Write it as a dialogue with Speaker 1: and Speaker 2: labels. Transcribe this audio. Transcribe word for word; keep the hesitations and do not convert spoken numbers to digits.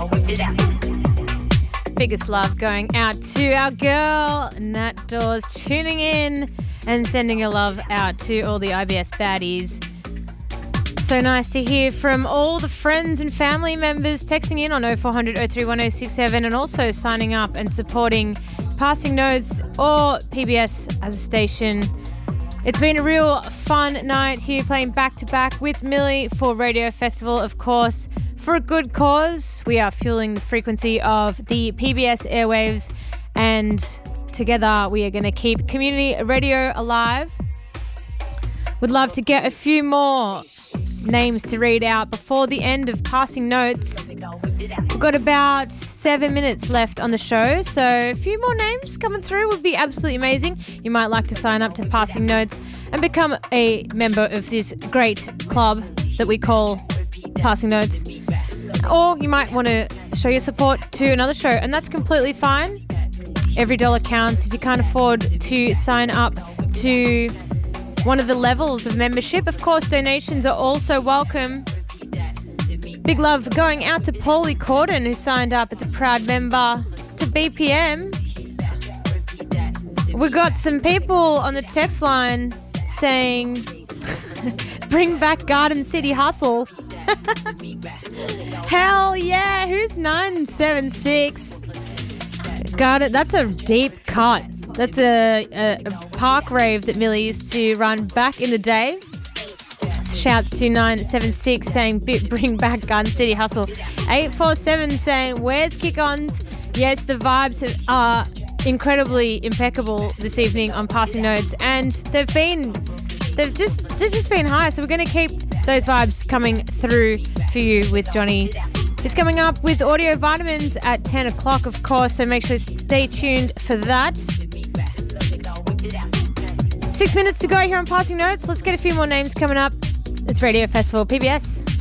Speaker 1: Biggest love going out to our girl, Nat Dawes, tuning in and sending your love out to all the I B S baddies. So nice to hear from all the friends and family members texting in on oh four hundred oh three one oh six seven and also signing up and supporting Passing Notes or P B S as a station. It's been a real fun night here playing back-to-back with Millie for Radio Festival, of course, for a good cause. We are fueling the frequency of the P B S airwaves, and together we are going to keep community radio alive. Would love to get a few more names to read out before the end of Passing Notes. We've got about seven minutes left on the show, so a few more names coming through would be absolutely amazing. You might like to sign up to Passing Notes and become a member of this great club that we call Passing Notes. Or you might want to show your support to another show, and that's completely fine. Every dollar counts. If you can't afford to sign up to one of the levels of membership, of course, donations are also welcome. Big love going out to Paulie Corden, who signed up as a proud member to B P M. We got some people on the text line saying, bring back Garden City Hustle. Hell yeah, who's nine seven six? Garden, that's a deep cut. That's a, a, a park rave that Millie used to run back in the day. Shouts to nine seven six saying bring back Garden City Hustle. eight four seven saying where's kick-ons? Yes, the vibes are incredibly impeccable this evening on Passing Notes, and they've been they've just they've just been high, so we're going to keep those vibes coming through for you with Johnny. He's coming up with Audio Vitamins at ten o'clock, of course, so make sure to stay tuned for that. Six minutes to go here on Passing Notes. Let's get a few more names coming up. It's Radio Festival P B S.